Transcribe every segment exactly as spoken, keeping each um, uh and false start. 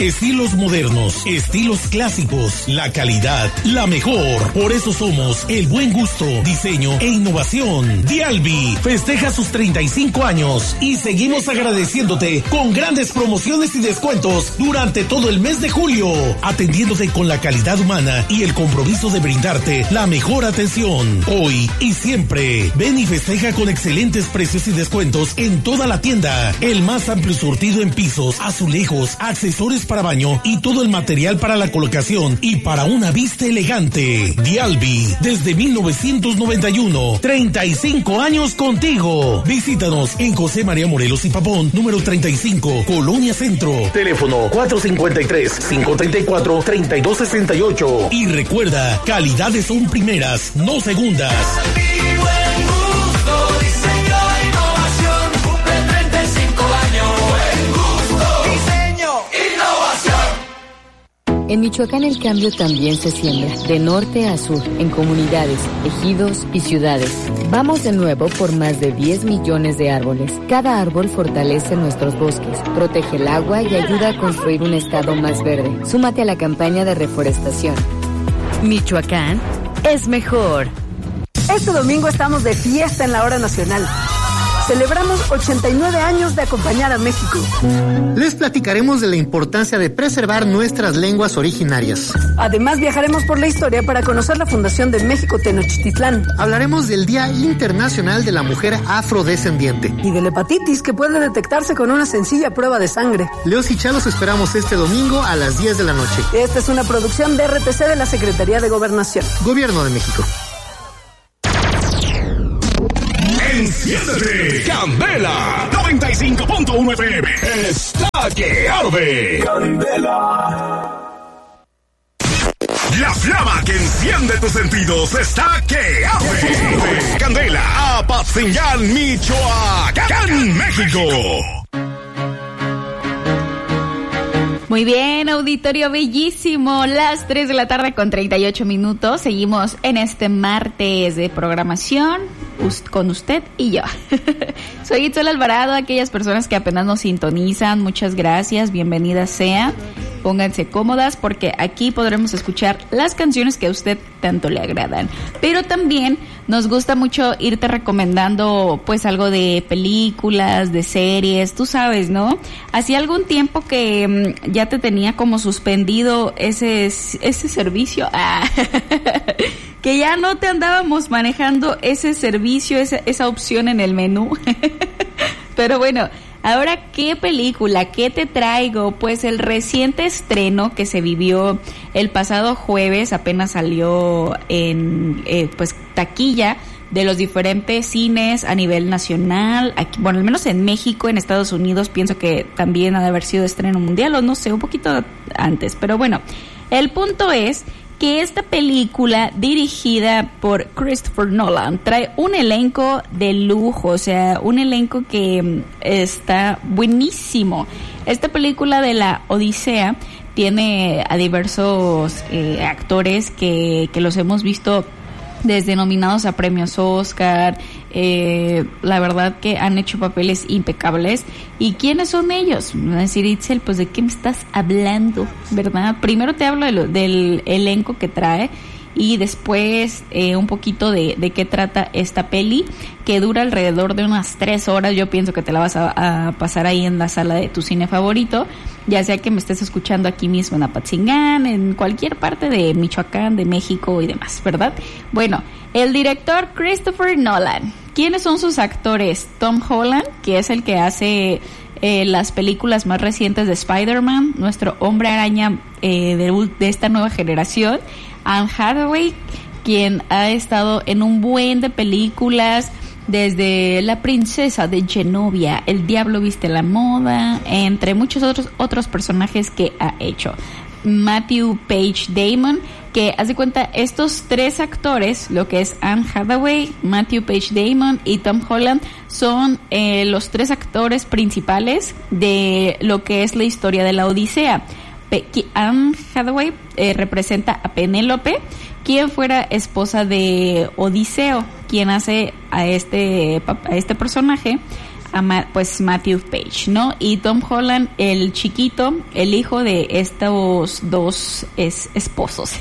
Estilos modernos, estilos clásicos, la calidad, la mejor. Por eso somos el buen gusto, diseño e innovación. Dialbi festeja sus treinta y cinco años y seguimos agradeciéndote con grandes promociones y descuentos durante todo el mes de julio, atendiéndote con la calidad humana y el compromiso de brindarte la mejor atención. Hoy y siempre, ven y festeja con excelentes precios y descuentos en toda la tienda. El más amplio surtido en pisos, azulejos, accesorios para baño y todo el material para la colocación y para una vista elegante. Dialbi, desde mil novecientos noventa y uno, treinta y cinco años contigo. Visítanos en José María Morelos y Pavón, número treinta y cinco, Colonia Centro. Teléfono cuatro cinco tres, cinco tres cuatro, tres dos seis ocho. Y recuerda, calidades son primeras, no segundas. En Michoacán el cambio también se siembra, de norte a sur, en comunidades, ejidos y ciudades. Vamos de nuevo por más de diez millones de árboles. Cada árbol fortalece nuestros bosques, protege el agua y ayuda a construir un estado más verde. Súmate a la campaña de reforestación. Michoacán es mejor. Este domingo estamos de fiesta en la Hora Nacional. Celebramos ochenta y nueve años de acompañar a México. Les platicaremos de la importancia de preservar nuestras lenguas originarias. Además, viajaremos por la historia para conocer la fundación de México Tenochtitlán. Hablaremos del Día Internacional de la Mujer Afrodescendiente. Y de la hepatitis, que puede detectarse con una sencilla prueba de sangre. Leos y Chalos esperamos este domingo a las diez de la noche. Esta es una producción de R T C de la Secretaría de Gobernación. Gobierno de México. Enciéndete, Candela noventa y cinco punto uno F M está que arde. Candela. La flama que enciende tus sentidos está que arde. Candela, Apatzingán, Michoacán, México. Muy bien, auditorio bellísimo, las tres de la tarde con treinta y ocho minutos. Seguimos en este martes de programación con usted y yo. Soy Itzel Alvarado, aquellas personas que apenas nos sintonizan, muchas gracias, bienvenidas sean. Pónganse cómodas porque aquí podremos escuchar las canciones que a usted tanto le agradan. Pero también nos gusta mucho irte recomendando pues algo de películas, de series, tú sabes, ¿no? Hacía algún tiempo que mmm, ya te tenía como suspendido ese, ese servicio. Ah. Que ya no te andábamos manejando ese servicio, esa, esa opción en el menú. Pero bueno, ahora, ¿qué película? ¿Qué te traigo? Pues el reciente estreno que se vivió el pasado jueves, apenas salió en eh, pues taquilla de los diferentes cines a nivel nacional, aquí, bueno, al menos en México, en Estados Unidos, pienso que también ha de haber sido estreno mundial, o no sé, un poquito antes, pero bueno, el punto es que esta película dirigida por Christopher Nolan trae un elenco de lujo, o sea, un elenco que está buenísimo. Esta película de la Odisea tiene a diversos eh, actores que, que los hemos visto desde nominados a premios Oscar, eh, la verdad que han hecho papeles impecables. ¿Y quiénes son ellos? Me va a decir, Itzel, pues ¿de qué me estás hablando? ¿Verdad? Primero te hablo de lo, del elenco que trae y después eh, un poquito de, de qué trata esta peli, que dura alrededor de unas tres horas. Yo pienso que te la vas a, a pasar ahí en la sala de tu cine favorito, ya sea que me estés escuchando aquí mismo en Apatzingán, en cualquier parte de Michoacán, de México y demás, ¿verdad? Bueno, el director Christopher Nolan. ¿Quiénes son sus actores? Tom Holland, que es el que hace eh, las películas más recientes de Spider-Man, nuestro hombre araña eh, de, de esta nueva generación. Anne Hathaway, quien ha estado en un buen de películas, desde La princesa de Genovia, El diablo viste la moda, entre muchos otros otros personajes que ha hecho. Matthew Page Damon, que haz de cuenta, estos tres actores, lo que es Anne Hathaway, Matthew Page Damon y Tom Holland, son eh, los tres actores principales de lo que es la historia de la Odisea. Anne Hathaway eh, representa a Penélope, quien fuera esposa de Odiseo, quien hace a este, a este personaje a Ma- pues Matthew Page, ¿no? Y Tom Holland, el chiquito, el hijo de estos dos es- esposos.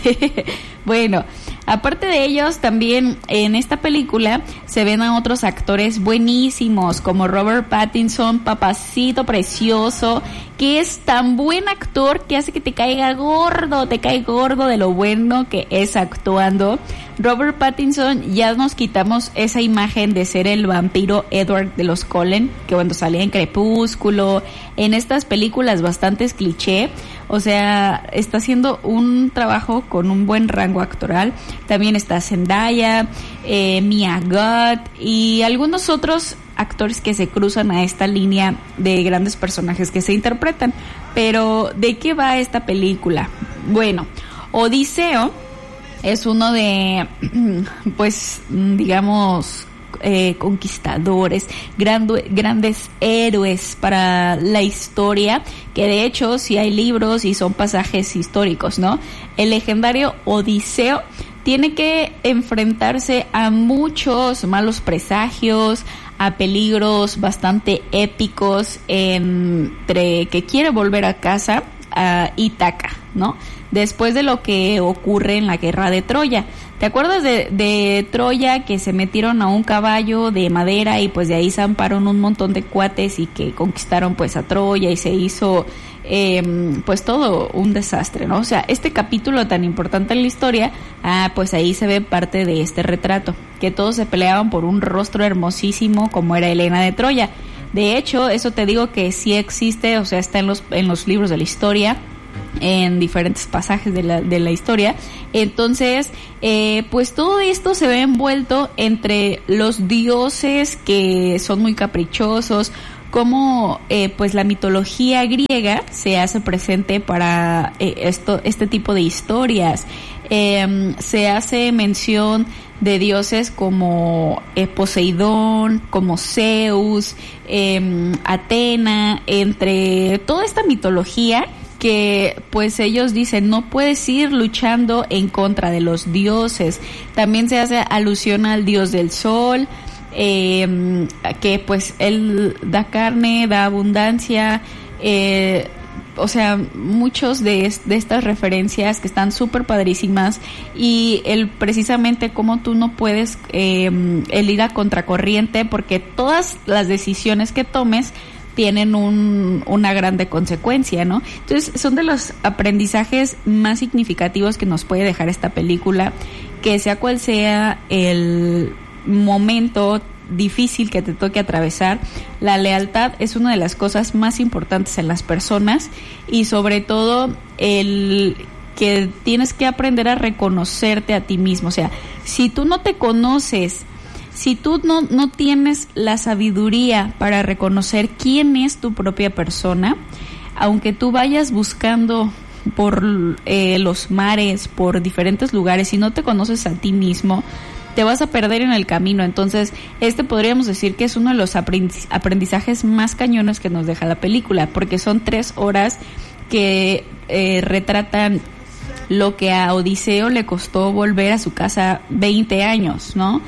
Bueno, aparte de ellos, también en esta película se ven a otros actores buenísimos, como Robert Pattinson, papacito precioso, que es tan buen actor que hace que te caiga gordo, te cae gordo de lo bueno que es actuando. Robert Pattinson, ya nos quitamos esa imagen de ser el vampiro Edward de los Cullen, que cuando salía en Crepúsculo, en estas películas bastante cliché. O sea, está haciendo un trabajo con un buen rango actoral. También está Zendaya, eh, Mia Goth y algunos otros actores que se cruzan a esta línea de grandes personajes que se interpretan. Pero, ¿de qué va esta película? Bueno, Odiseo es uno de, pues, digamos, eh, conquistadores, grande, grandes héroes para la historia, que de hecho sí hay libros y son pasajes históricos, ¿no? El legendario Odiseo tiene que enfrentarse a muchos malos presagios, a peligros bastante épicos, entre que quiere volver a casa a Ítaca, ¿no? Después de lo que ocurre en la guerra de Troya. ¿Te acuerdas de, de Troya, que se metieron a un caballo de madera y pues de ahí zamparon un montón de cuates y que conquistaron pues a Troya y se hizo eh, pues todo un desastre, ¿no? O sea, este capítulo tan importante en la historia, ah, pues ahí se ve parte de este retrato, que todos se peleaban por un rostro hermosísimo como era Helena de Troya. De hecho, eso te digo que sí existe, o sea, está en los, en los libros de la historia, en diferentes pasajes de la, de la historia. Entonces, eh, pues todo esto se ve envuelto entre los dioses que son muy caprichosos, como eh, pues la mitología griega se hace presente para eh, esto, este tipo de historias. Eh, se hace mención de dioses como eh, Poseidón, como Zeus, eh, Atena, entre toda esta mitología que pues ellos dicen no puedes ir luchando en contra de los dioses. También se hace alusión al dios del sol, eh, que pues él da carne, da abundancia, eh, o sea, muchos de, de estas referencias que están súper padrísimas, y el precisamente cómo tú no puedes eh, el ir a contracorriente, porque todas las decisiones que tomes tienen un, una grande consecuencia, ¿no? Entonces, son de los aprendizajes más significativos que nos puede dejar esta película, que sea cual sea el momento difícil que te toque atravesar, la lealtad es una de las cosas más importantes en las personas, y sobre todo el que tienes que aprender a reconocerte a ti mismo. O sea, si tú no te conoces, si tú no, no tienes la sabiduría para reconocer quién es tu propia persona, aunque tú vayas buscando por eh, los mares, por diferentes lugares, y no te conoces a ti mismo, te vas a perder en el camino. Entonces, este podríamos decir que es uno de los aprendizajes más cañones que nos deja la película, porque son tres horas que eh, retratan lo que a Odiseo le costó volver a su casa veinte años, ¿no?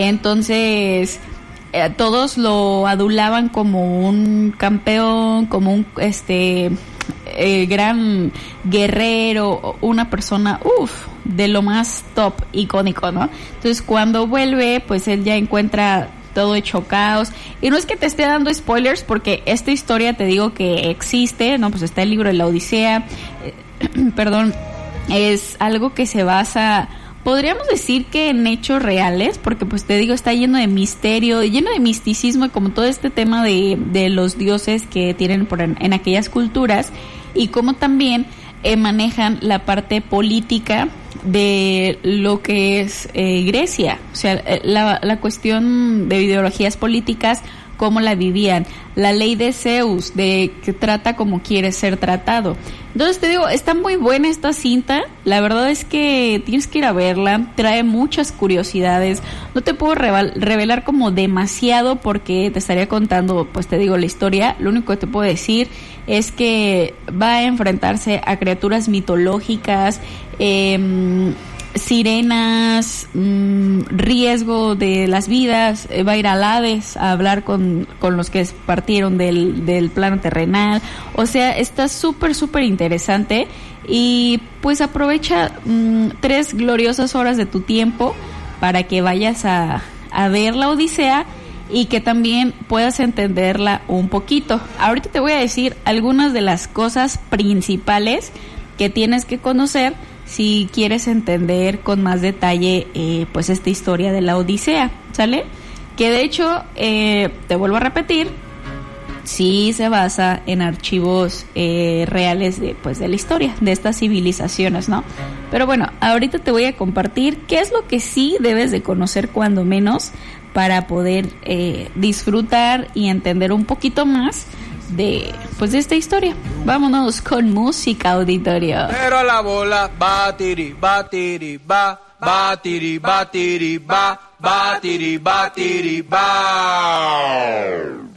Entonces, eh, todos lo adulaban como un campeón, como un este eh, gran guerrero, una persona, uff, de lo más top, icónico, ¿no? Entonces, cuando vuelve, pues él ya encuentra todo hecho caos. Y no es que te esté dando spoilers, porque esta historia te digo que existe, ¿no? Pues está el libro de la Odisea, eh, perdón, es algo que se basa, podríamos decir que en hechos reales, porque pues te digo, está lleno de misterio, lleno de misticismo, y como todo este tema de, de los dioses que tienen por en, en aquellas culturas, y como también eh, manejan la parte política de lo que es eh, Grecia, o sea, la, la cuestión de ideologías políticas, cómo la vivían, la ley de Zeus, de que trata como quiere ser tratado. Entonces te digo, está muy buena esta cinta, la verdad es que tienes que ir a verla, trae muchas curiosidades, no te puedo revelar como demasiado porque te estaría contando, pues te digo, la historia. Lo único que te puedo decir es que va a enfrentarse a criaturas mitológicas, eh, sirenas, mmm, riesgo de las vidas, eh, va a ir al Hades a hablar con, con los que partieron del, del plano terrenal. O sea, está súper, súper interesante. Y pues aprovecha mmm, tres gloriosas horas de tu tiempo para que vayas a, a ver la Odisea y que también puedas entenderla un poquito. Ahorita te voy a decir algunas de las cosas principales que tienes que conocer si quieres entender con más detalle eh, pues esta historia de la Odisea, ¿sale? Que de hecho, eh, te vuelvo a repetir, sí se basa en archivos eh, reales de, pues, de la historia de estas civilizaciones, ¿no? Pero bueno, ahorita te voy a compartir qué es lo que sí debes de conocer cuando menos para poder eh, disfrutar y entender un poquito más de pues de esta historia. Vámonos con música, auditorio. Pero la bola batiri batiri ba batiri batiri ba batiri batiri ba.